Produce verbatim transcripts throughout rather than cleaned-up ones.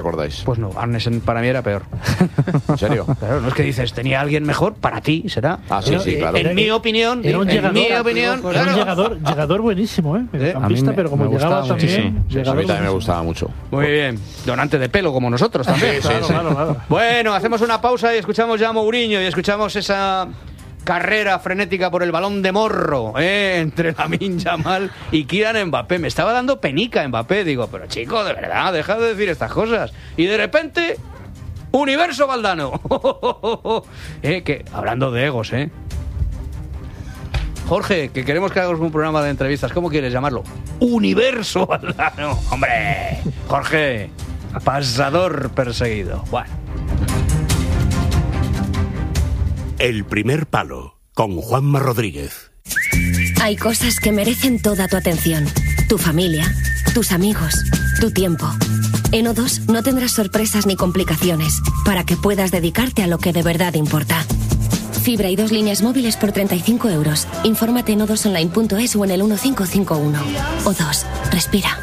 ¿Recordáis? Pues no, Arnesen para mí era peor. ¿En serio? Claro, no es que dices, tenía alguien mejor, para ti será. Ah, sí, sí, claro. En Era- mi opinión, Era un en llegador, mi opinión, era un claro. llegador, llegador buenísimo, ¿eh? Eh, Campista, a mí me- pero como me llegaba gustaba también. muchísimo. A llegador mí también me buenísimo. gustaba mucho. Muy bien. Donante de pelo, como nosotros también. Sí, sí, Claro, sí. claro, claro. Bueno, hacemos una pausa y escuchamos ya a Mourinho y escuchamos esa carrera frenética por el balón de morro, ¿eh? Entre Lamine Yamal y Kylian Mbappé. Me estaba dando penica Mbappé. Digo, pero chico, de verdad, deja de decir estas cosas. Y de repente, Universo Valdano. eh, que, hablando de egos, ¿eh? Jorge, que queremos que hagamos un programa de entrevistas. ¿Cómo quieres llamarlo? Universo Valdano. Hombre, Jorge, pasador perseguido. Bueno. El primer palo, con Juanma Rodríguez. Hay cosas que merecen toda tu atención. Tu familia, tus amigos, tu tiempo. En O dos no tendrás sorpresas ni complicaciones para que puedas dedicarte a lo que de verdad importa. Fibra y dos líneas móviles por treinta y cinco euros. Infórmate en o dos online punto es o en el uno cinco cinco uno. O dos, respira.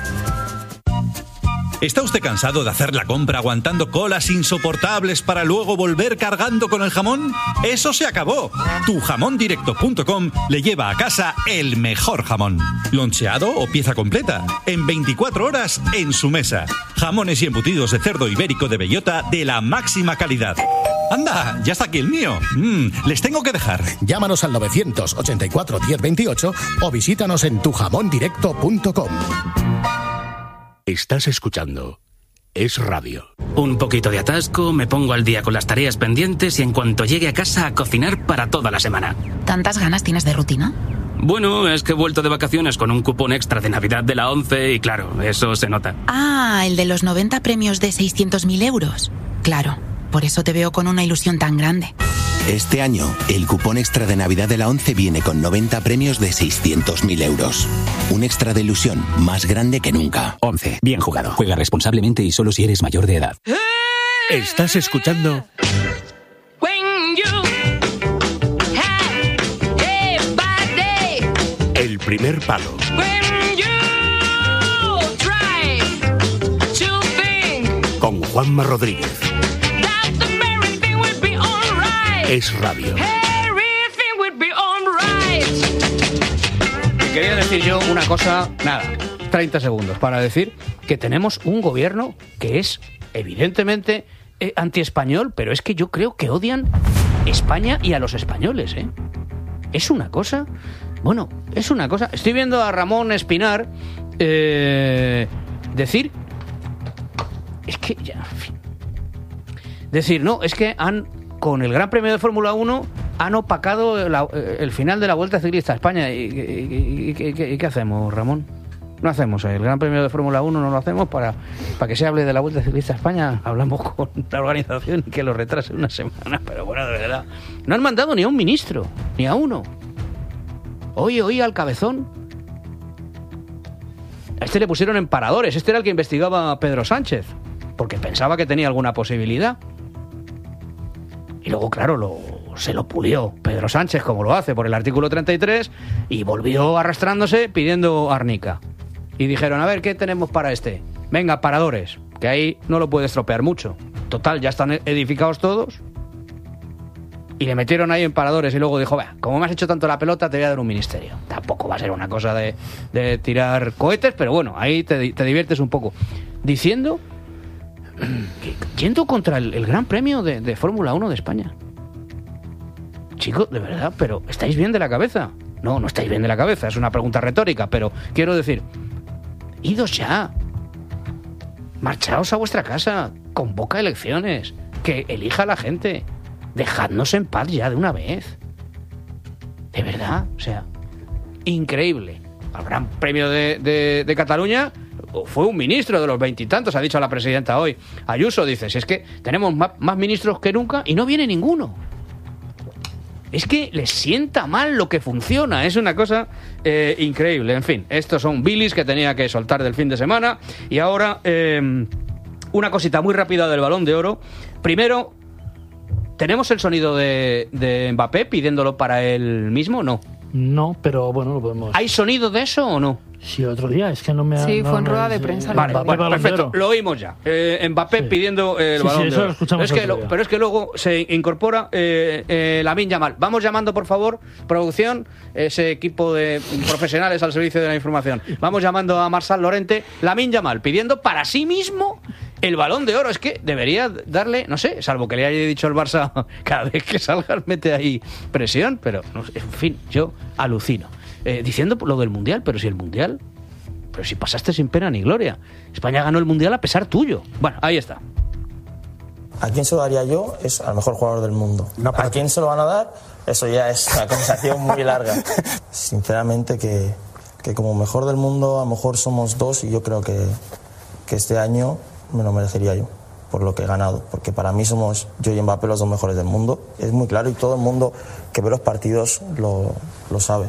¿Está usted cansado de hacer la compra aguantando colas insoportables para luego volver cargando con el jamón? ¡Eso se acabó! tu jamón directo punto com le lleva a casa el mejor jamón. Loncheado o pieza completa. En veinticuatro horas en su mesa. Jamones y embutidos de cerdo ibérico de bellota de la máxima calidad. ¡Anda! ¡Ya está aquí el mío! Mm, les tengo que dejar. Llámanos al novecientos ochenta y cuatro diez veintiocho o visítanos en tu jamón directo punto com. Estás escuchando Es Radio. Un poquito de atasco, me pongo al día con las tareas pendientes y en cuanto llegue a casa a cocinar para toda la semana. ¿Tantas ganas tienes de rutina? Bueno, es que he vuelto de vacaciones con un cupón extra de Navidad de la ONCE y claro, eso se nota. Ah, el de los noventa premios de seiscientos mil euros. Claro, por eso te veo con una ilusión tan grande. Este año, el cupón extra de Navidad de la ONCE viene con noventa premios de seiscientos mil euros. Un extra de ilusión más grande que nunca. ONCE. Bien jugado. Juega responsablemente y solo si eres mayor de edad. Estás escuchando El primer palo. Con Juanma Rodríguez. Es Radio. Quería decir yo una cosa, nada, treinta segundos, para decir que tenemos un gobierno que es evidentemente eh, antiespañol, pero es que yo creo que odian España y a los españoles, ¿eh? Es una cosa, bueno, es una cosa. Estoy viendo a Ramón Espinar eh, decir, es que ya, en fin, decir, no, es que han, con el Gran Premio de Fórmula uno, han opacado la, el final de la Vuelta Ciclista a España. ¿Y, y, y, y, y qué hacemos, Ramón? No hacemos el Gran Premio de Fórmula uno, no lo hacemos para, para que se hable de la Vuelta Ciclista a España. Hablamos con la organización y que lo retrase una semana. Pero bueno, de verdad, no han mandado ni a un ministro, ni a uno. Oye, oye, al cabezón. A este le pusieron en paradores. Este era el que investigaba a Pedro Sánchez, porque pensaba que tenía alguna posibilidad. Y luego, claro, lo, se lo pulió Pedro Sánchez, como lo hace por el artículo treinta y tres, y volvió arrastrándose pidiendo árnica. Y dijeron, a ver, ¿qué tenemos para este? Venga, paradores, que ahí no lo puede estropear mucho. Total, ya están edificados todos. Y le metieron ahí en paradores y luego dijo, va, como me has hecho tanto la pelota, te voy a dar un ministerio. Tampoco va a ser una cosa de, de tirar cohetes, pero bueno, ahí te, te diviertes un poco. Diciendo... yendo contra el, el Gran Premio de, de Fórmula uno de España. Chicos, de verdad, pero ¿estáis bien de la cabeza? No, no estáis bien de la cabeza, es una pregunta retórica, pero quiero decir, idos ya. Marchaos a vuestra casa, convoca elecciones, que elija la gente. Dejadnos en paz ya de una vez. De verdad, o sea, increíble. Al Gran Premio de, de, de Cataluña fue un ministro de los veintitantos, ha dicho la presidenta hoy. Ayuso dice, si es que tenemos más, más ministros que nunca y no viene ninguno. Es que les sienta mal lo que funciona, es una cosa eh, increíble. En fin, estos son bilis que tenía que soltar del fin de semana. Y ahora, eh, una cosita muy rápida del Balón de Oro. Primero, ¿tenemos el sonido de, de Mbappé pidiéndolo para él mismo? No. No, pero bueno, lo podemos... ¿Hay sonido de eso o no? Sí, otro día, es que no me ha... Sí, no fue en me- rueda de prensa. Vale, Mbappé, bueno, Balón de perfecto, Oro. lo oímos ya. Eh, Mbappé Sí. pidiendo eh, el Sí, balón sí, de eso oro. lo escuchamos Pero es, que otro lo- día. pero es que luego se incorpora eh, eh, Lamine Yamal. Vamos llamando, por favor, producción, ese equipo de profesionales al servicio de la información. Vamos llamando a Marçal Llorente, Lamine Yamal, pidiendo para sí mismo el balón de oro. Es que debería darle, no sé, salvo que le haya dicho el Barça, cada vez que salgas mete ahí presión, pero no sé, en fin, yo alucino. Eh, diciendo lo del Mundial, pero si el Mundial... Pero si pasaste sin pena ni gloria. España ganó el Mundial a pesar tuyo. Bueno, ahí está. ¿A quién se lo daría yo? Es al mejor jugador del mundo. ¿A quién se lo van a dar? Eso ya es una conversación muy larga. Sinceramente que, que como mejor del mundo a lo mejor somos dos y yo creo que, que este año me lo merecería yo por lo que he ganado. Porque para mí somos yo y Mbappé los dos mejores del mundo. Es muy claro y todo el mundo que ve los partidos lo, lo sabe.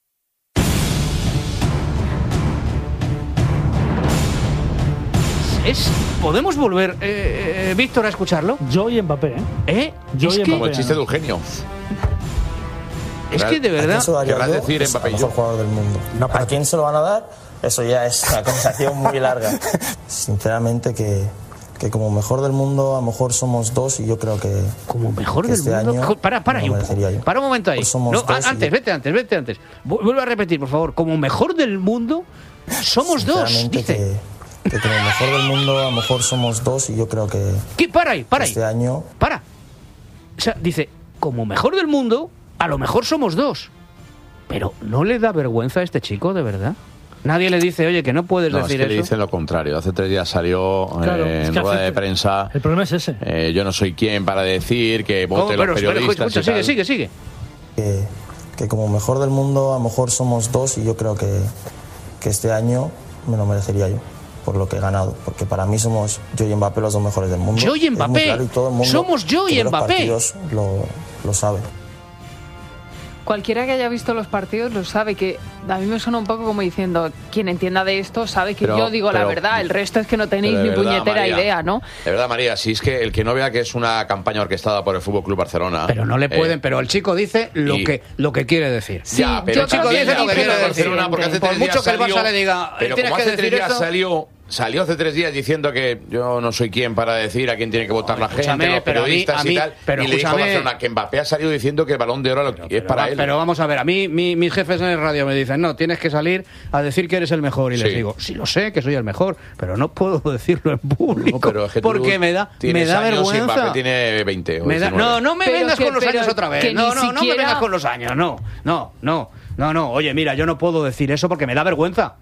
Es, ¿Podemos volver, eh, eh, Víctor, a escucharlo? Yo y Mbappé, ¿eh? ¿Eh? Yo es y que, Como el chiste de Eugenio. es que de ¿A verdad... quién se lo daría Querrás yo? decir Es Mbappé al y yo. mejor jugador del mundo. ¿A quién se lo van a dar? Eso ya es una conversación muy larga. Sinceramente que, que como mejor del mundo a lo mejor somos dos y yo creo que... Como mejor que del este mundo... año Para, para me ahí lo un poco. merecería yo. Para un momento ahí. Pues somos No, dos a- y antes, yo- vete antes, vete antes. Vu- Vuelve a repetir, por favor. Como mejor del mundo, somos dos, Sinceramente dice. que, que como mejor del mundo a lo mejor somos dos y yo creo que ¿Qué? Para ahí, para ahí. este año... Para. O sea, dice, como mejor del mundo, a lo mejor somos dos. Pero ¿no le da vergüenza a este chico, de verdad? Nadie le dice, oye, que no puedes No, es decir que le eso. dicen lo contrario. Hace tres días salió Claro, eh, es en que rueda hace- de prensa. El problema es ese. eh, yo no soy quien para decir que ¿Cómo? voten Pero, los espera, periodistas. escucha, y sigue, tal. sigue, sigue. que, que como mejor del mundo a lo mejor somos dos y yo creo que, que este año me lo merecería yo por lo que he ganado, porque para mí somos yo y Mbappé los dos mejores del mundo. Yo y Es muy Mbappé. claro y todo el mundo Somos yo y que ve los Mbappé. partidos lo, lo sabe. Cualquiera que haya visto los partidos lo sabe, que a mí me suena un poco como diciendo, quien entienda de esto sabe que Pero- yo digo la pero- verdad, el resto es que no tenéis Pero de ni verdad, puñetera María, idea, ¿no? De verdad, María, si es que el que no vea que es una campaña orquestada por el Fútbol Club Barcelona. Pero no le pueden, eh, pero el chico dice lo y- que lo que quiere decir. Sí, ya, pero yo el creo chico que dice dice lo que quiere lo decir. siguiente. Porque hace Por tres mucho días que el Barça salió- le diga, pero tienes como que hace decir tres días esto. salió, salió hace tres días diciendo que yo no soy quien para decir a quién tiene que votar la gente, escúchame, los pero a mí- periodistas a mí- y tal. pero y le dijo a escúchame. Barcelona que Mbappé ha salido diciendo que el Balón de Oro lo- es para Va- él. Pero vamos a ver, a mí mi- mis jefes en el radio me dicen, no, tienes que salir a decir que eres el mejor. Y les Sí. digo, sí lo sé, que soy el mejor, pero no puedo decirlo en público. No, pero es que tú porque me da, me tienes da años y vergüenza. Mbappé tiene veinte o Me da- diecinueve. no, no me Pero vengas que- con los pero años otra vez. que No, ni no, no me siquiera- vengas con los años. No, no, no, no, no. Oye, mira, yo no puedo decir eso porque me da vergüenza.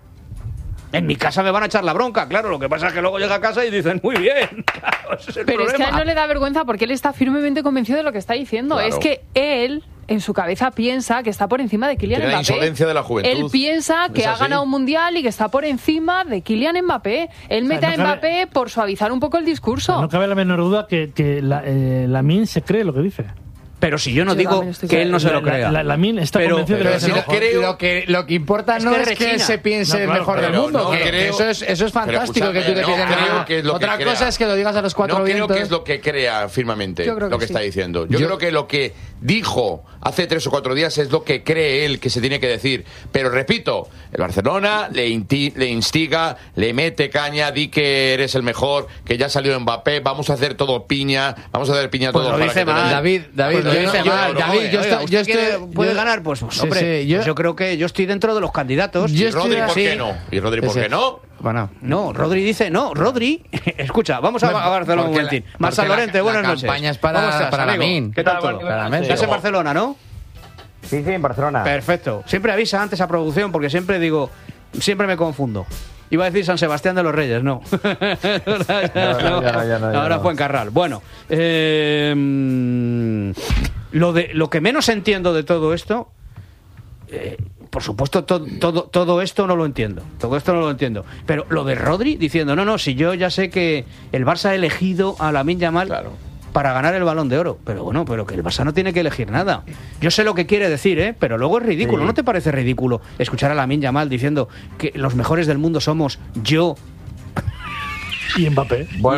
En mi casa me van a echar la bronca, claro. Lo que pasa es que luego llega a casa y dicen, muy bien. Claro, ese es el Pero es que a problema. él no le da vergüenza porque él está firmemente convencido de lo que está diciendo. Claro. Es que él, en su cabeza, piensa que está por encima de Kylian Tiene la Mbappé. insolencia de la juventud. Él piensa que Es ha así. ganado un mundial y que está por encima de Kylian Mbappé. Él mete no a cabe- Mbappé por suavizar un poco el discurso. No cabe la menor duda que, que la, eh, Lamine se cree lo que dice. Pero si yo no Yo digo también estoy que él no se La- lo la- crea. la- Lamine está Pero- convencido de pero que si es el lo mejor. creo- Lo que, lo que importa Es no que es que rechina. se piense No, el claro, mejor pero del mundo. no que, creo- que eso, es, eso es fantástico Pero que tú te escúchame, pienses. no creo que es lo Otra que cosa crea. es que lo digas a los cuatro No creo vientos. que es lo que crea firmemente Yo creo lo que que sí. está diciendo. Yo, Yo- creo que lo que dijo hace tres o cuatro días es lo que cree él que se tiene que decir. Pero repito, el Barcelona le, inti- le instiga, le mete caña, di que eres el mejor, que ya salió Mbappé, vamos a hacer todo piña, vamos a hacer piña Pues todo lo para dice que te mal. den- David, David, Pues lo yo dice no- yo- mal. David, Oye, yo oiga, estoy- ¿usted yo quiere- estoy- puede yo- ganar, pues, pues, Sí, hombre, sí, yo- pues yo creo que yo estoy dentro de los candidatos. ¿Y Yo Rodri estoy- por sí. qué no? ¿Y Rodri por Sí, qué sí. no? Bueno, No, Rodri dice, no, Rodri, escucha, vamos a, a Barcelona un porque la- momentín. porque Marçal la- Llorente, la buenas noches. campaña es para- ¿Cómo estás, para amigo? Lamine. ¿Qué tal todo? claramente. Estás en Barcelona, ¿no? Sí, sí, en Barcelona. Perfecto. Siempre avisa antes a producción porque siempre digo, siempre me confundo. Iba a decir San Sebastián de los Reyes, no. ahora no, ya no, ya no, ya ahora no. Fuencarral. Bueno, eh, mm, lo, de, lo que menos entiendo de todo esto, eh, por supuesto, to- todo, todo esto no lo entiendo. Todo esto no lo entiendo. Pero lo de Rodri diciendo, no, no, si yo ya sé que el Barça ha elegido a Lamine Yamal para ganar el Balón de Oro. Pero bueno, pero que el Barça no tiene que elegir nada. Yo sé lo que quiere decir, ¿eh? Pero luego es ridículo. Sí. ¿No te parece ridículo escuchar a Lamine Yamal diciendo que los mejores del mundo somos yo? Y Mbappé. Bueno,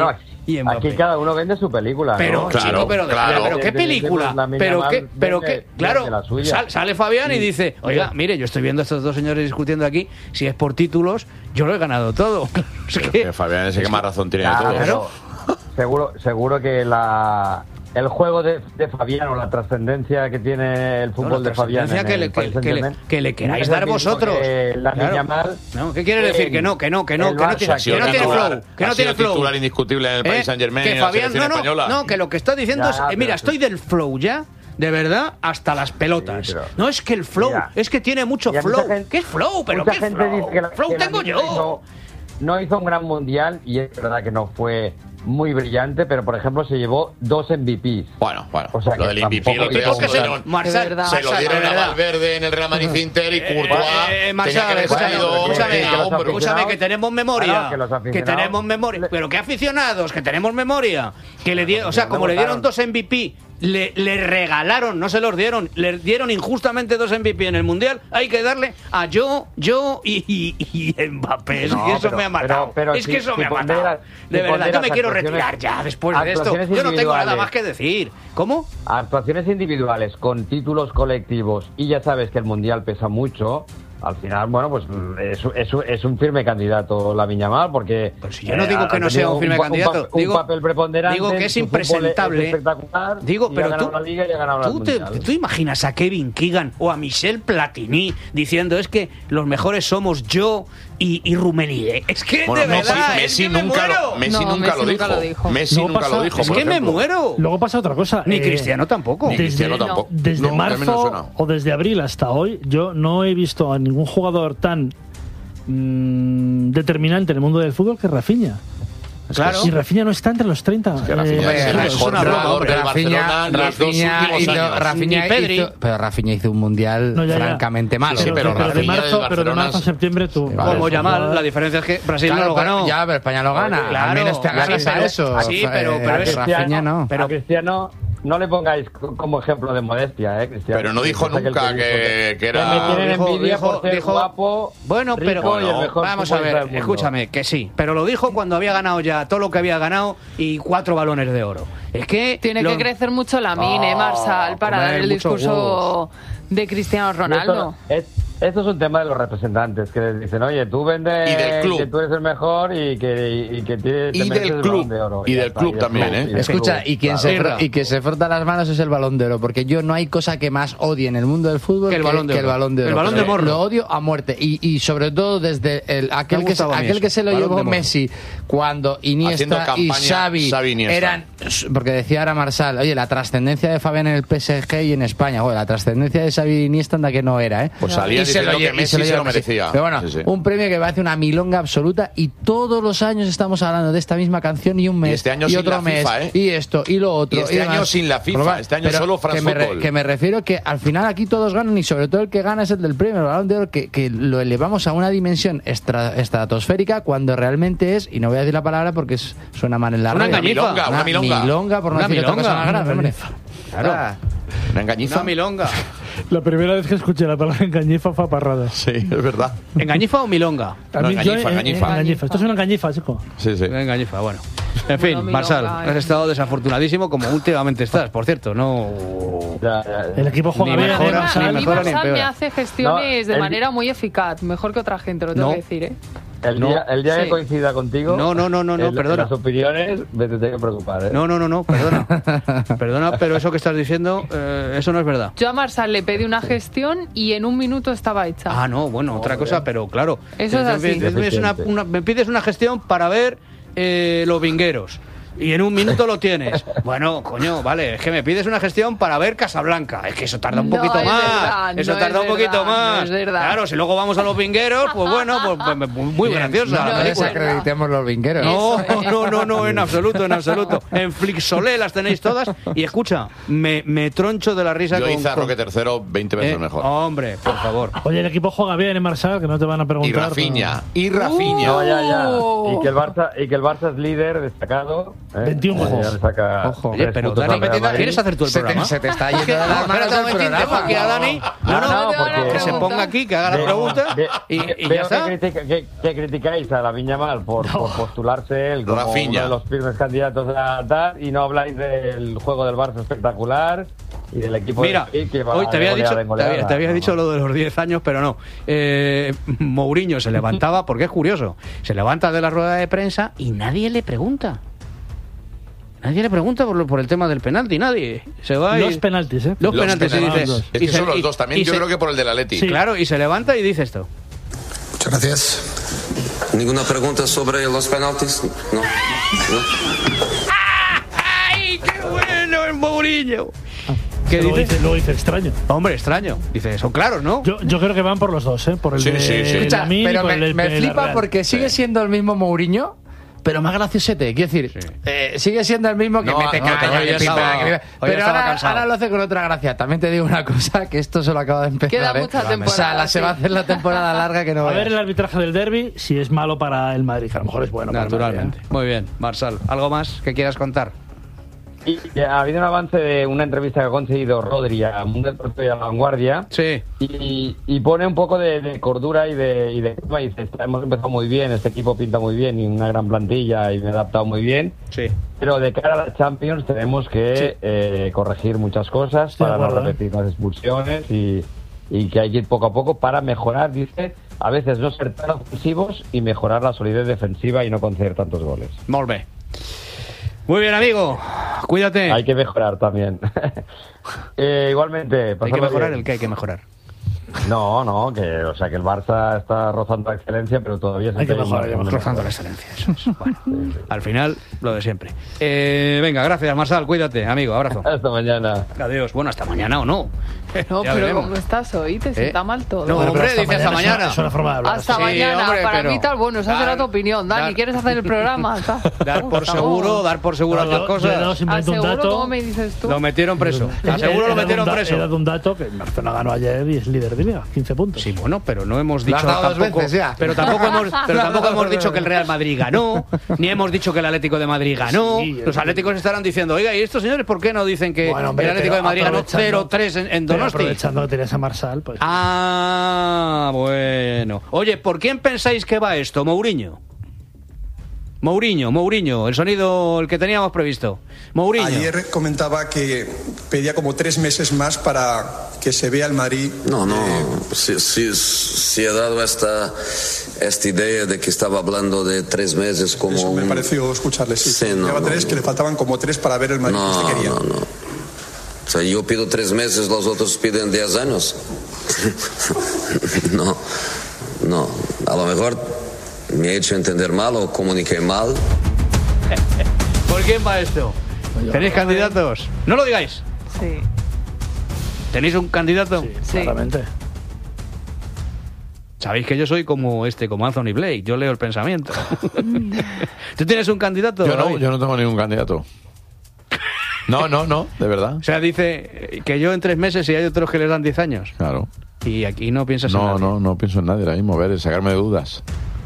y Mbappé. Aquí cada uno vende su película. Pero, ¿no? chico, Claro, pero, claro. pero ¿qué película? Pues la Lamine Pero Yamal qué, pero vende- qué, claro, vende la suya. sal- sale Fabián y Sí. dice, oiga, mire, yo estoy viendo a estos dos señores discutiendo aquí, si es por títulos, yo lo he ganado todo. Es que- Que Fabián es el que más razón tiene de Ah, todo. pero seguro, seguro que la el juego de, de Fabián o la trascendencia que tiene el fútbol No, la de Fabián trascendencia en que el le- que- Paris que le- Saint-Germain que le queráis no es dar el mismo vosotros. que la Claro. Yamal. No, ¿qué quiere decir? Que no, que no, que no, El que no tiene, Barça, que no tiene titular, flow, que ha no sido tiene flow. titular indiscutible en el Paris ¿Eh? Saint-Germain Que y en la Fabián, selección no, no, española. no, que lo que está diciendo Ya, es, eh, pero mira, sí. estoy del flow ya, de verdad, hasta las pelotas. Sí, pero- no es que el flow, Mira, es que tiene mucho y a flow. mucha gente- ¿Qué es flow? Pero mucha qué gente flow. dice que la- flow que la tengo Liga yo. hizo- no hizo un gran mundial y es verdad que no fue muy brillante, pero por ejemplo se llevó dos M V Pes. Bueno, bueno, O sea lo que del M V P tampoco lo otro día hizo se lo un dieron, gran- Marcel, De verdad. se lo dieron de a verdad. Valverde en el Real Madrid Inter y Courtois Eh, eh, tenía que haber escúchame, salido escúchame, a hombros. escúchame, que tenemos memoria. Claro, que los que aficionados- tenemos memoria. Pero qué aficionados, que tenemos memoria. Que le dieron, o sea, como le dieron dos M V P, le, le regalaron, no se los dieron, le dieron injustamente dos M V P en el Mundial. Hay que darle a yo, yo y, y, y Mbappé. Es No, que eso pero- me ha matado. pero- pero es si- que eso si me ha ponderas- matado. si De verdad, yo ponderas me quiero actuaciones- retirar ya después de esto. actuaciones Yo no tengo nada individuales. más que decir. ¿Cómo? Actuaciones individuales con títulos colectivos y ya sabes que el mundial pesa mucho. Al final, bueno, pues es, es, es un firme candidato Lamine Yamal porque... Pero si yo no digo que no sea un firme pa- candidato, un, digo- papel preponderante. digo que es su fútbol impresentable. es espectacular. Digo, y pero ha ganado tú- la Liga y ha ganado ¿Tú, el te, Mundial. ¿Tú imaginas a Kevin Keegan o a Michel Platini diciendo es que los mejores somos yo y, y Rummenigge? Es que Bueno, de Messi, verdad, Messi es que me nunca, muero. lo, Messi No, nunca, Messi lo, nunca dijo. lo dijo. Messi Luego nunca pasa- lo dijo. Es por que me ejemplo. muero. Luego pasa otra cosa. Ni eh, Cristiano tampoco. Ni Cristiano tampoco. Desde No, también me marzo suena. o desde abril hasta hoy, yo no he visto a ningún jugador tan mm, determinante en el mundo del fútbol que Rafinha. Claro. Y Rafinha no está entre los treinta. que Rafinha eh, es el claro, mejor una broma, jugador hombre. del Barcelona en los dos últimos hizo, años. Rafinha Ni Pedri. hizo- pero Rafinha hizo un mundial No, ya, ya. francamente malo. Sí, pero pero de Rafinha marzo, del pero de Barcelona marzo a es- septiembre tú. Vale. Como Yamal, la diferencia es que Brasil Claro, no lo pero- ganó. Ya, pero España lo gana. Claro, Al menos te claro, agarras a pero- eso. sí, pero- Eh, pero es- Rafinha no. Pero- a Cristiano no le pongáis co- como ejemplo de modestia, ¿eh, Cristiano? Pero no dijo Es aquel nunca dijo que, que me era... tienen dijo- envidia dijo- por ser dijo- guapo, Bueno, rico pero y el mejor vamos a futbolista ver, del mundo. escúchame, que sí, pero lo dijo cuando había ganado ya todo lo que había ganado y cuatro balones de oro. Es que Tiene lo- que crecer mucho Lamine, Oh, Marsal, para comer dar el muchos discurso de Cristiano Ronaldo. Y Esto, es- esto es un tema de los representantes que les dicen, oye, tú vendes Y del club. que tú eres el mejor y que, y, y que tienes Y del club. Y del club también, ¿eh? Escucha, y quien, se fro- y quien se frota las manos es el Balón de Oro, porque yo no hay cosa que más odie en el mundo del fútbol Que el Balón de que Oro. el Balón de Oro. El Balón de Pero Morro. Lo odio a muerte, y, y sobre todo desde el, aquel, que, se- gustaba a mí aquel eso. que se lo Balón llevó de Morro. Messi cuando Haciendo Iniesta y campaña Xavi, Xavi, Iniesta. eran, porque decía ahora Marsal, oye, la trascendencia de Fabián en el P S G y en España, joder, la trascendencia de Xavi y Iniesta anda que no era, ¿eh? Pues salía Y se diciendo lo lle- que y Messi se lleva lo Messi. merecía. Pero bueno, Sí, sí. un premio que parece una milonga absoluta, y todos los años estamos hablando de esta misma canción y un mes Y este año y sin otro la mes FIFA, ¿eh? y esto y lo otro Y este año demás. sin la FIFA, Pero va, este año pero solo France que me, re- Football. que me refiero que al final aquí todos ganan, y sobre todo el que gana es el del premio, el Balón de Oro, que, que lo elevamos a una dimensión estra- estratosférica cuando realmente es, y no voy a decir la palabra porque es- suena mal en la Una radio, engañifa. Una milonga. milonga, por no Una decir otra milonga. cosa más grave, hombre. Claro. Ah, Una engañifa. Una milonga. La primera vez que escuché la palabra engañifa fue a parradas. Sí, es verdad. ¿Engañifa o milonga? A No, mí, yo, engañifa, eh, engañifa. eh, engañifa. Esto es una engañifa, chico. Sí, sí. Engañifa, bueno. En fin, Bueno, Marsal, milonga, has eh. estado desafortunadísimo como últimamente estás, por cierto, no... Ya, ya, ya. El equipo juega Ni bien. mejora, eh, ni Marsal. A mí mejora ni Marsal me empeora. hace gestiones No, de el- manera muy eficaz, mejor que otra gente, lo tengo No. que decir, ¿eh? El No, día, el día sí. que coincida contigo, No, no, no, no, no, en- perdona. en las opiniones me te tengo que preocupar, ¿eh? No, no, no, no, perdona. Perdona, pero eso que estás diciendo, eh, eso no es verdad. Yo a Marsal le pedí una gestión y en un minuto estaba hecha. Ah, no, bueno, otra cosa, pero claro. Eso es Me así. pides- Me pides una, una- me pides una gestión para ver eh, los vingueros. Y en un minuto lo tienes. Bueno, coño, vale, es que me pides una gestión para ver Casablanca. Es que eso tarda un No poquito es más. verdad, eso no tarda es un poquito verdad, más. no es verdad. Claro, si luego vamos a los vingueros, pues bueno, pues, pues, muy bien, graciosa. no, la no película. desacreditemos los vingueros. No, Eso es. no, no, no, en absoluto, en absoluto. En Flixolé las tenéis todas. Y escucha, me, me troncho de la risa Yo con... hice a con- Roque tercero veinte veces Eh, mejor. Hombre, por favor. Oye, el equipo juega bien en Marsal, que no te van a Y preguntar. Rafinha. Y Uh. Rafinha. No, ya, ya. Oh. Y que el Barça, y que el Barça es líder destacado. ¿eh? veintiún Mañana goles. saca Ojo. tres Oye, pero puntos Dani, al Real Madrid. ¿quieres hacer tú el Se te, programa? se te está yendo de las No, manos espérate un el momentín, dejo programa. aquí a Dani. No, no, No, porque- que se ponga aquí, que haga la Ve- pregunta ve- y, ve- y ya veo está. Que, critica- que- que criticáis a Lamine Yamal por, por postularse él como Rafinha. uno de los firmes candidatos a tal y no habláis del juego del Barça espectacular y del equipo Mira, de Madrid que va hoy te de había, goleada dicho, en te goleada. había, te había No, dicho lo de los diez años, pero no. Eh, Mourinho se levantaba, porque es curioso, se levanta de la rueda de prensa y nadie le pregunta. Nadie le pregunta por, lo- por el tema del penalti, nadie. Se va y- Los penaltis, ¿eh? Los, Los penaltis, sí, penaltis. dice. Es que y se- son los y- dos también, y yo se- creo que por el del Atleti. Sí, claro, y se levanta y dice esto. Muchas gracias. ¿Ninguna pregunta sobre los penaltis? No. ¡Ay, qué bueno el Mourinho! ¿Qué Luego dice? dice, luego dice extraño. Hombre, extraño. Dice, son claros, ¿no? Yo, yo creo que van por los dos, ¿eh? Por el Sí, de sí, sí. Escucha, Lamine y pero por me, el del me de la flipa Real. porque sigue siendo el mismo Mourinho, pero más graciosete. Quiero decir, eh, sigue siendo el mismo que No, mete no, caña, pero hoy que ya pipa, estaba- que- hoy ya pero estaba ahora, cansado. ahora lo hace con otra gracia. También te digo una cosa, que esto solo acaba de empezar. Queda ¿eh? mucha O sea, temporada, la- se va a sí. hacer la temporada larga que no A ver veas. el arbitraje del derby, si es malo para el Madrid, que a lo mejor es bueno para el Madrid, Naturalmente. ¿eh? Muy bien, Marsal. ¿Algo más que quieras contar? Y ha habido un avance de una entrevista que ha conseguido Rodri a Mundo Deportivo y a La Vanguardia. Sí. Y, y pone un poco de, de cordura y de, y de calma y dice, hemos empezado muy bien, este equipo pinta muy bien y una gran plantilla y me he adaptado muy bien. Sí. Pero de cara a la Champions tenemos que Sí. eh, corregir muchas cosas Estoy de para no acuerdo, ¿eh? repetir las expulsiones y, y que hay que ir poco a poco para mejorar, dice, a veces no ser tan ofensivos y mejorar la solidez defensiva y no conceder tantos goles. Molt bé. Muy bien, amigo. Cuídate. Hay que mejorar también. Eh, igualmente, Hay que pasarlo mejorar bien. el que hay que mejorar. No, no, que o sea que el Barça está rozando la excelencia, pero todavía se Hay que tiene mejorar, un- hay que mejorar. Rozando la excelencia. Eso es. Bueno, al final, lo de siempre. Eh, venga, gracias, Marsal. Cuídate, amigo. Abrazo. Hasta mañana. Adiós. Bueno, hasta mañana o no. No, Ya pero veremos. ¿cómo estás hoy? ¿Te sienta mal todo? No, Bueno, hombre, pero dice hasta es una- mañana. Es una forma de hablar. Hasta Sí, mañana, hombre, para pero- mí tal, bueno, esa será dar- tu opinión. Dani, dar- ¿quieres hacer el programa? Está- Dar por Estamos- seguro, dar por seguro No, las yo- yo he dado cosas. simplemente un ¿Aseguro? dato. ¿Cómo me dices tú? Lo metieron preso. He- he- Seguro he lo dado metieron un da- He preso. dado un dato que el Barcelona ganó ayer y es líder de liga, quince puntos. Sí, bueno, pero no hemos Lo has dicho dado dos tampoco, veces ya. pero tampoco hemos, pero tampoco hemos dicho que el Real Madrid ganó, ni hemos dicho que el Atlético de Madrid ganó. Sí, Los Atléticos estarán diciendo, oiga, ¿y estos señores por qué no dicen que Bueno, hombre, el Atlético pero de Madrid ganó aprovechando- cero tres en, en Pero Donosti? aprovechando que tenías a Marsal, pues. Ah, bueno. Oye, ¿por quién pensáis que va esto, Mourinho? Mourinho, Mourinho, el sonido el que teníamos previsto. Mourinho. Ayer comentaba que pedía como tres meses más para que se vea el Madrid. No, no, si, si, si he dado esta, esta idea de que estaba hablando de tres meses como Eso me un... pareció escucharle. Sí, Sí, no, Lleva no, tres, no. que le faltaban como tres para ver el Madrid que No, usted quería. no, no. O sea, yo pido tres meses, los otros piden diez años. No, no. A lo mejor me he hecho entender mal o comuniqué mal. ¿Por quién va esto? ¿Tenéis candidatos? No lo digáis. Sí. ¿Tenéis un candidato? Sí. Claramente. Sabéis que yo soy como este, como Anthony Blake. Yo leo el pensamiento. ¿Tú tienes un candidato? Yo no, David? yo no tengo ningún candidato. No, no, no, de verdad. O sea, dice que yo en tres meses y hay otros que les dan diez años. Claro. Y aquí no piensas en No, nadie. no, no pienso en nadie ahora mismo. A ver, sacarme de dudas.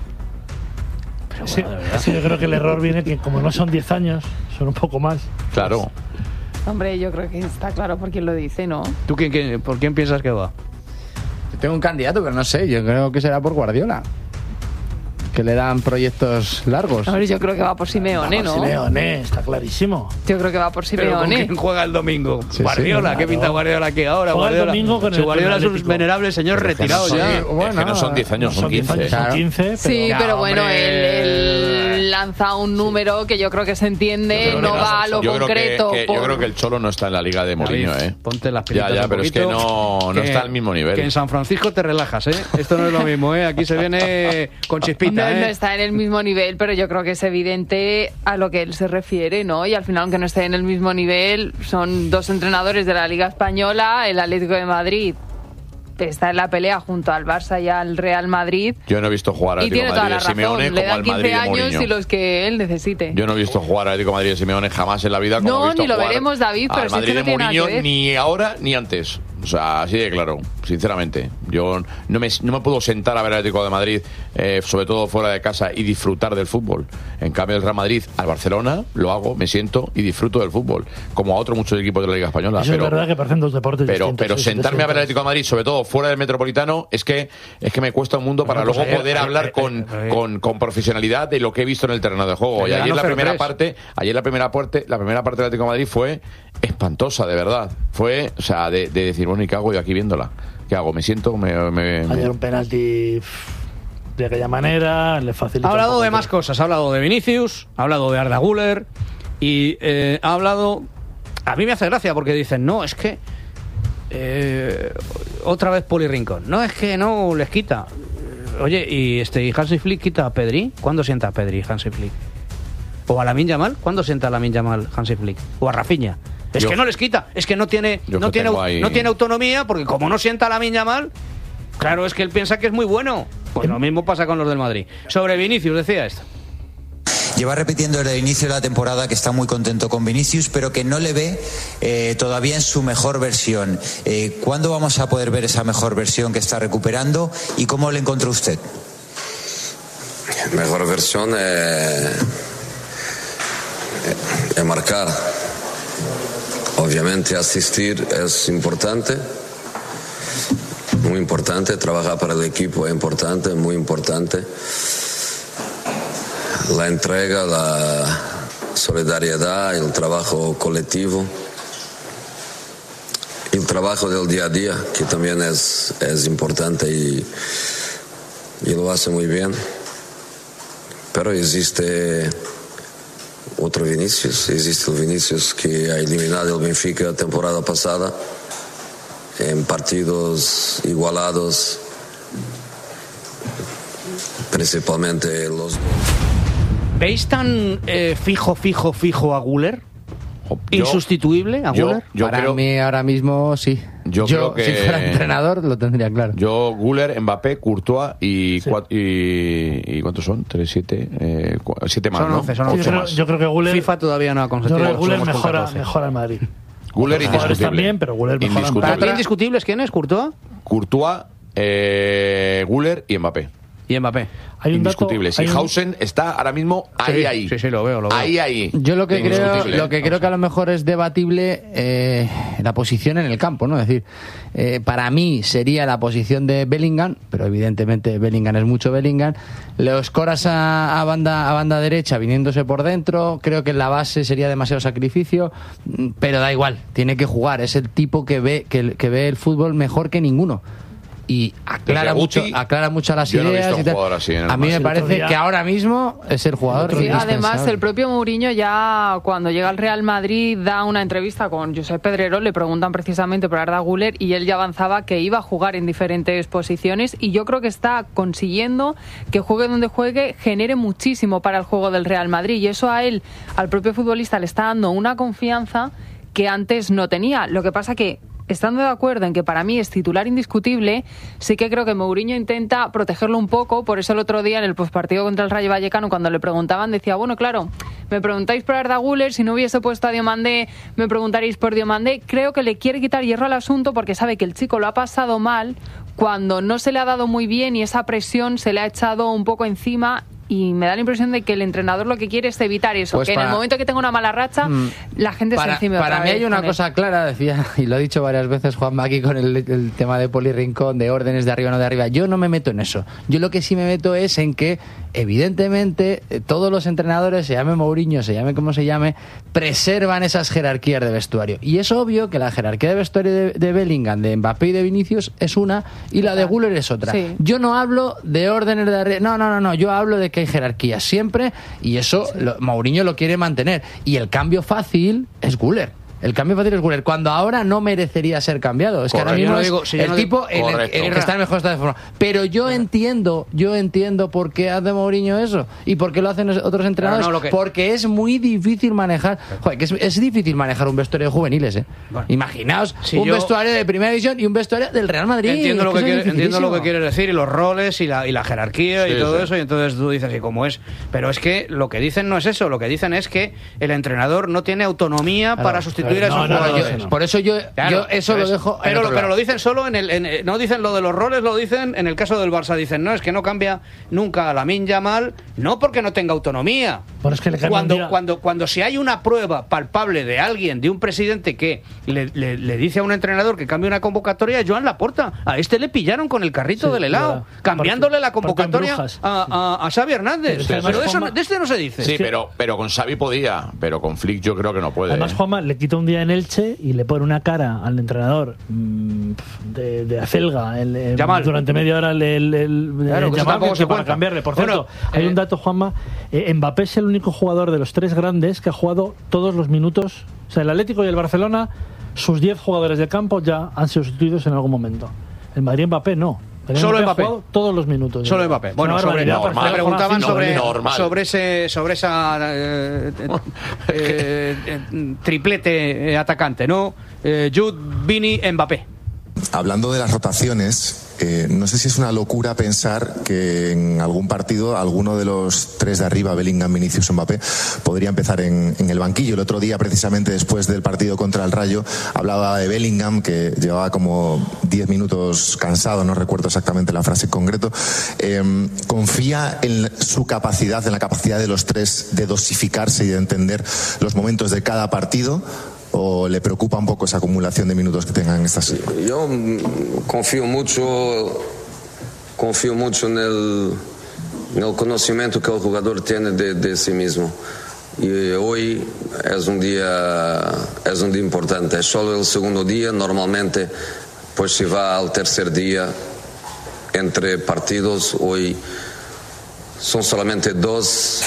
Sí, sí, yo creo que el error viene que como no son diez años, son un poco más. Claro. Hombre, yo creo que está claro por quién lo dice, ¿no? ¿Tú quién, quién- por quién piensas que va? Yo tengo un candidato, pero no sé, yo creo que será por Guardiola. Que le dan proyectos largos. A ver, yo creo que va por Simeone, ¿no? Simeone, está clarísimo. Yo creo que va por Pero ¿con Simeone. quién juega el domingo? Sí, Guardiola, sí, ¿qué claro. pinta Guardiola aquí ahora? Juega el Guardiola. domingo con Si el- Guardiola con es el un Atlético. venerable señor Pero que retirado no son- ya. es que no son diez años, no son diez quince. años, son Claro. quince, pero... Sí, Ya, pero bueno, hombre. él, él lanza un número que yo creo que se entiende, Yo creo no que va a lo yo creo que- concreto. que- por- Yo creo que el Cholo no está en la liga de Mourinho, David, ¿eh? Ponte las Ya, pilitas ya, un pero es que poquito, no, no que- está al mismo nivel. Que en San Francisco te relajas, ¿eh? Esto no es lo mismo, ¿eh? Aquí se viene con chispita, No, ¿eh? no está en el mismo nivel, pero yo creo que es evidente a lo que él se refiere, ¿no? Y al final, aunque no esté en el mismo nivel, son dos entrenadores de la Liga Española, el Atlético de Madrid está en la pelea junto al Barça y al Real Madrid. Yo no he visto jugar al Y Atlético tiene de toda Madrid la de Simeone razón, le como dan al Madrid quince de años Mourinho. y los que él necesite. Yo no he visto jugar al Atlético de Madrid de Simeone jamás en la vida como No, he visto ni lo jugar veremos, David, pero al si es que Madrid no de tiene nada que Mourinho ver. ni ahora ni antes. O sea, así de claro, sinceramente. Yo no me, no me puedo sentar a ver al Atlético de Madrid, eh, sobre todo fuera de casa, y disfrutar del fútbol. En cambio, el Real Madrid al Barcelona lo hago, me siento y disfruto del fútbol, como a otros muchos equipos de la Liga Española. Eso pero, es verdad que parecen dos deportes pero, distintos. pero sí, sentarme sí, a ver al Atlético de Madrid, sobre todo fuera del Metropolitano, es que es que me cuesta un mundo para Bueno, pues luego ayer- poder ayer- hablar ayer- con, ayer- con, con profesionalidad de lo que he visto en el terreno de juego. El Y ayer verano la primera Fair parte, ayer la primera parte, la primera parte del Atlético de Madrid fue espantosa, de verdad. Fue, o sea, de, de decir, bueno, ¿y qué hago yo aquí viéndola? ¿Qué hago? ¿Me siento? ¿Me, me, me- Ayer un penalti de aquella manera, le facilita. Ha un hablado poco de el- más cosas, ha hablado de Vinicius, ha hablado de Arda Güler y eh, ha hablado... A mí me hace gracia porque dicen, no, es que... eh, otra vez Poli Rincón. No, es que no les quita. Oye, ¿y este y Hansi Flick quita a Pedri? ¿Cuándo sienta a Pedri Hansi Flick? ¿O a Lamine Yamal? ¿Cuándo sienta a Lamine Yamal Hansi Flick? ¿O a Rafinha? Es Yo- que no les quita, es que no tiene Yo no que tiene, tengo au- ahí- no tiene autonomía porque como no sienta a Lamine Yamal, claro, es que él piensa que es muy bueno. Pues lo mismo pasa con los del Madrid. Sobre Vinicius decía esto. Lleva repitiendo desde el inicio de la temporada que está muy contento con Vinicius, pero que no le ve eh, todavía en su mejor versión. Eh, ¿Cuándo vamos a poder ver esa mejor versión que está recuperando y cómo le encontró usted? Mejor versión es, es marcar. Obviamente asistir es importante, muy importante. Trabajar para el equipo es importante, muy importante. La entrega, la solidaridad, el trabajo colectivo, el trabajo del día a día, que también es, es importante y, y lo hace muy bien. Pero existe otro Vinicius, existe el Vinicius que ha eliminado el Benfica la temporada pasada en partidos igualados, principalmente los... ¿Veis tan eh, fijo, fijo, fijo a Güler? ¿Insustituible a yo- Güler? yo Para creo- mí ahora mismo sí. Yo creo que- si fuera entrenador, lo tendría claro. Yo, Güler, Mbappé, Courtois y, cua- y, y ¿cuántos son? ¿Tres, siete? Eh, cua- siete más, Son ¿no? once, son Ocho once. Yo creo, más. yo creo que Güler, FIFA todavía no ha yo consentido. creo que Güler somos con mejora, catorce. mejora al Madrid. Güler Los jugadores indiscutible. también, pero Güler mejora al ¿Para ti Madrid. indiscutibles quién es? ¿Courtois? Courtois, eh, Güler y Mbappé. Y Mbappé. Hay un dato- Indiscutibles. hay Y un- Hausen está ahora mismo ahí, Sí, ahí. sí, sí, lo veo, lo veo. Ahí, ahí. Yo lo que creo, Indiscutible, lo ¿eh? que creo que a lo mejor es debatible eh, la posición en el campo, ¿no? Es decir, eh, para mí sería la posición de Bellingham, pero evidentemente Bellingham es mucho Bellingham. Los coras a, a banda a banda derecha viniéndose por dentro, creo que en la base sería demasiado sacrificio, mm, pero da igual, tiene que jugar. Es el tipo que ve que, que ve el fútbol mejor que ninguno. Y aclara Desde mucho, Guti, aclara mucho las yo no he ideas. visto un y tal. jugador así en el a mí me Madrid. parece El otro día- que ahora mismo es el jugador. Sí, además, indispensable. el propio Mourinho ya cuando llega al Real Madrid da una entrevista con Josep Pedrerol, le preguntan precisamente por Arda Güler y él ya avanzaba que iba a jugar en diferentes posiciones y yo creo que está consiguiendo que juegue donde juegue, genere muchísimo para el juego del Real Madrid y eso a él, al propio futbolista, le está dando una confianza que antes no tenía. Lo que pasa que estando de acuerdo en que para mí es titular indiscutible, sí que creo que Mourinho intenta protegerlo un poco, por eso el otro día en el postpartido contra el Rayo Vallecano, cuando le preguntaban, decía, bueno, claro, me preguntáis por Arda Güler, si no hubiese puesto a Diomandé, me preguntaréis por Diomandé. Creo que le quiere quitar hierro al asunto porque sabe que el chico lo ha pasado mal cuando no se le ha dado muy bien y esa presión se le ha echado un poco encima. Y me da la impresión de que el entrenador lo que quiere es evitar eso, Pues que para- en el momento que tenga una mala racha, Mm. la gente para, se encime para otra mí vez hay una con él. cosa clara, decía, y lo ha dicho varias veces Juanma aquí con el, el tema de Poli Rincón, de órdenes de arriba no de arriba. Yo no me meto en eso. Yo lo que sí me meto es en que, evidentemente, eh, todos los entrenadores, se llame Mourinho, se llame como se llame, preservan esas jerarquías de vestuario. Y es obvio que la jerarquía de vestuario de, de Bellingham, de Mbappé y de Vinicius es una y la de Güler es otra. Sí. Yo no hablo de órdenes de arriba. No, no, no, no. Yo hablo de que hay jerarquías siempre y eso lo- Mourinho lo quiere mantener. Y el cambio fácil es Güler. El cambio fácil es Güler, cuando ahora no merecería ser cambiado. Es que ahora Correcto. mismo Yo no es digo- si yo el no tipo digo- en el, Correcto. en el que está en el mejor estado de forma. Pero yo entiendo, yo entiendo por qué hace Mourinho eso y por qué lo hacen otros entrenadores. no, lo que- Porque es muy difícil manejar. Joder, que es, es difícil manejar un vestuario de juveniles, ¿eh? Imaginaos si un yo- vestuario de primera división y un vestuario del Real Madrid. Entiendo lo Es que, eso es quiere- entiendo lo que dificilísimo. quieres decir y los roles y la, y la jerarquía y Sí, todo sí. eso y entonces tú dices y cómo es, pero es que lo que dicen no es eso, lo que dicen es que el entrenador no tiene autonomía Claro, para sustituir sustituir a esos No, no, jugadores. yo- por eso yo, Claro, yo eso pero lo es- dejo. en Pero, otro pero lado. lo dicen solo en el. en- no dicen lo de los roles, lo dicen en el caso del Barça. Dicen, no, es que no cambia nunca a Lamine Yamal, no porque no tenga autonomía. Pero es que le cambia un Cuando, día- cuando, cuando si hay una prueba palpable de alguien, de un presidente que le, le- le dice a un entrenador que cambie una convocatoria, Joan Laporta, a este le pillaron con el carrito Sí, del helado, verdad. cambiándole la Porque- porque convocatoria embrujas. a, a, a Xavi Hernández. Pero es que Pero, además de, eso, Juanma- de este no se dice. Sí, pero, pero con Xavi podía, pero con Flick yo creo que no puede. Además, ¿eh? Juanma le quita un día en Elche y le pone una cara al entrenador mm, de, de acelga el- el- Yamal. durante media hora el, el, el- Claro, el que eso Yamal, tampoco que se para cuenta. cambiarle. Por Bueno, cierto, hay eh, un dato, Juanma. eh, Mbappé es el único jugador de los tres grandes que ha jugado todos los minutos. O sea, el Atlético y el Barcelona, sus diez jugadores de campo ya han sido sustituidos en algún momento. El Madrid Mbappé no. El Solo ha Mbappé. jugado todos los minutos. Solo Mbappé. Es Bueno, una sobre, barbaridad. normal. me preguntaban No, sobre, normal. sobre ese sobre esa eh, eh, eh, triplete eh, atacante, ¿no? Eh, Jude, Vini, Mbappé. Hablando de las rotaciones, eh, no sé si es una locura pensar que en algún partido alguno de los tres de arriba, Bellingham, Vinicius, Mbappé, podría empezar en, en el banquillo. El otro día, precisamente después del partido contra el Rayo, hablaba de Bellingham, que llevaba como diez minutos cansado, no recuerdo exactamente la frase en concreto. Eh, ¿Confía en su capacidad, en la capacidad de los tres de dosificarse y de entender los momentos de cada partido? ¿O le preocupa un poco esa acumulación de minutos que tengan estas? Yo mm, confío mucho, confío mucho en el, en el conocimiento que el jugador tiene de, de sí mismo. Y hoy es un día, es un día importante. Es solo el segundo día. Normalmente, pues se va al tercer día entre partidos. Hoy son solamente dos.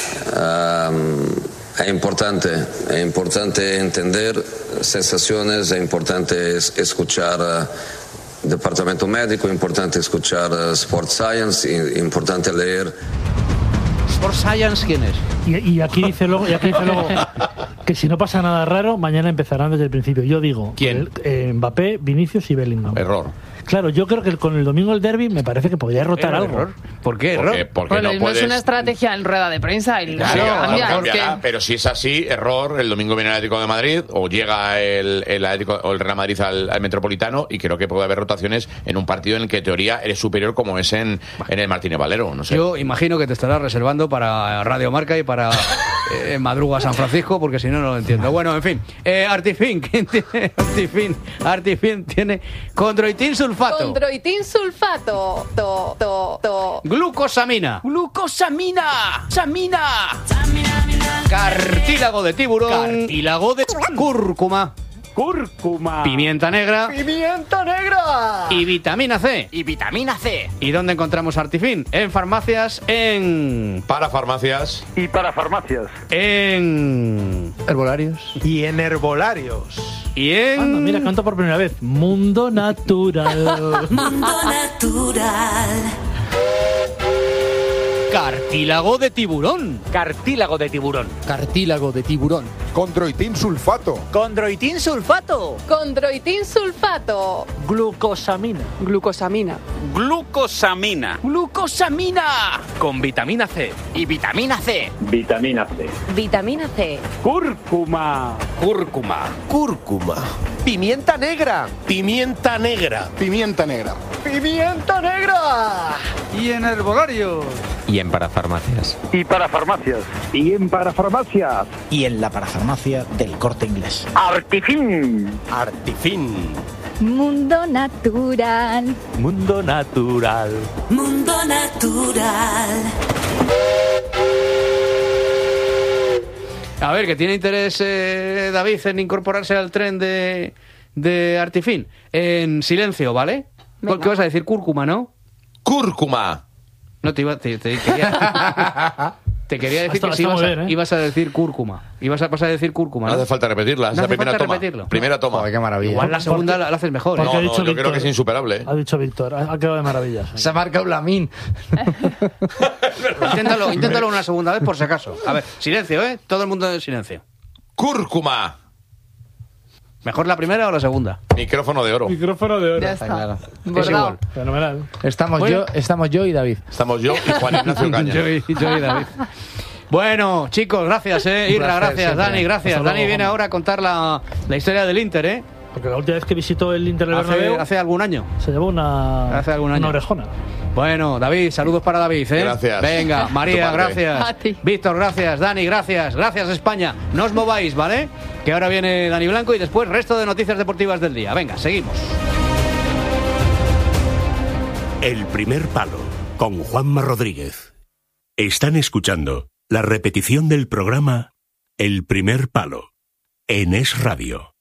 Um, Es importante, es importante entender sensaciones, es importante es- escuchar uh, departamento médico, es importante escuchar uh, Sports Science, es importante leer. Sport Science, ¿quién es? Y, y aquí dice luego, y aquí dice luego que si no pasa nada raro, mañana empezarán desde el principio. Yo digo, ¿Quién? el- eh, Mbappé, Vinicius y Bellingham. Error. Claro, yo creo que con el domingo el derby me parece que podría rotar algo. Error. ¿Por qué Porque, error? porque Bueno, no no puedes... es una estrategia en rueda de prensa y Claro, no no cambia, es cambiará, que- pero si es así, error, el domingo viene el Atlético de Madrid o llega el, el Atlético o el Real Madrid al, al Metropolitano y creo que puede haber rotaciones en un partido en el que en teoría eres superior como es en, en el Martínez Valero, no sé. Yo imagino que te estarás reservando para Radio Marca y para eh, Madruga San Francisco, porque si no, no lo entiendo. Bueno, en fin. Eh, Artifin, ¿quién tiene Artifin? Artifin tiene condroitin sulfato. Condroitin sulfato. To, to, to. Glucosamina. ¡Glucosamina! ¡Samina! Cartílago de tiburón. Cartílago de cúrcuma. Cúrcuma. Pimienta negra. Pimienta negra. Y vitamina C. Y vitamina C. ¿Y dónde encontramos Artifin? En farmacias, en... Para farmacias. Y para farmacias. En... Herbolarios. Y en herbolarios. Y en... Anda, mira, canto por primera vez. Mundo natural. Mundo natural. Cartílago de tiburón. Cartílago de tiburón. Cartílago de tiburón. Condroitin sulfato. Condroitin sulfato. Condroitin sulfato. Glucosamina. Glucosamina. Glucosamina. ¡Glucosamina! Con vitamina C. Y vitamina C. Vitamina C. Vitamina C. Cúrcuma. Cúrcuma. Cúrcuma. Pimienta negra. Pimienta negra. Pimienta negra. Pimienta negra. Y en herbolarios. Y en parafarmacias. Y para farmacias. Y en para farmacias. Y en la parafarmacia del Corte Inglés. Artifin. Artifin. Mundo natural. Mundo natural. Mundo natural. A ver, que tiene interés eh, David en incorporarse al tren de, de Artifin. En silencio, ¿vale? Venga. ¿Qué vas a decir? Cúrcuma, ¿no? Cúrcuma. No, te iba te, te quería, te quería decir Está- que si está ibas, muy a, bien, ¿eh? ibas a decir cúrcuma. Ibas a pasar a decir cúrcuma, No ¿no? hace falta repetirla, es No la hace primera falta toma. repetirlo. Primera toma. Joder, qué maravilla. Igual la segunda la, la haces mejor. ¿eh? Porque No, ha no, dicho yo creo Víctor. que es insuperable. ¿eh? Ha dicho Víctor. Ha, ha quedado de maravillas. Se ha marcado Lamin. Inténtalo, inténtalo una segunda vez por si acaso. A ver, silencio, ¿eh? Todo el mundo en silencio. Cúrcuma. ¿Mejor la primera o la segunda? Micrófono de oro. Micrófono de oro. Ya está. claro. Es Bordado. igual. Fenomenal. Estamos, Bueno. yo, estamos yo y David. Estamos yo y Juan Ignacio Caña. Yo y, yo y David. Bueno, chicos, gracias, eh. Un Irra, placer, gracias, siempre. Dani, gracias. Hasta luego, Dani viene Juanma. ahora a contar la, la historia del Inter, ¿eh? Porque la última vez que visitó el Inter del Hace, Bernabéu hace algún año. se llevó una, Hace algún año. una orejona. Bueno, David, saludos para David, ¿eh? Gracias. Venga, María, Tu parte. gracias. A ti. Víctor, gracias. Dani, gracias. Gracias, España. No os mováis, ¿vale? Que ahora viene Dani Blanco y después resto de noticias deportivas del día. Venga, seguimos. El primer palo con Juanma Rodríguez. Están escuchando la repetición del programa El primer palo en Es Radio.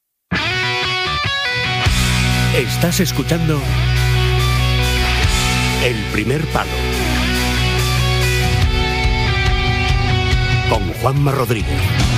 Estás escuchando El primer palo con Juanma Rodríguez.